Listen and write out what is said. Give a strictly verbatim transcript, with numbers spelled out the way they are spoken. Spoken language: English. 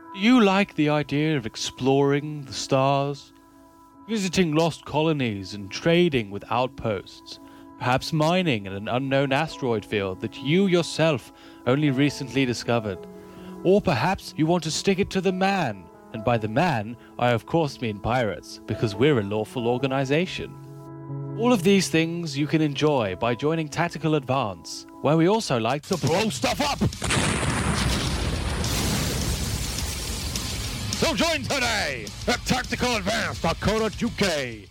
Do you like the idea of exploring the stars, visiting lost colonies and trading with outposts, perhaps mining in an unknown asteroid field that you yourself only recently discovered? Or perhaps you want to stick it to the man, and by the man, I of course mean pirates, because we're a lawful organization. All of these things you can enjoy by joining Tactical Advance, where we also like to blow stuff up! So join today at tactical advance dot co dot U K.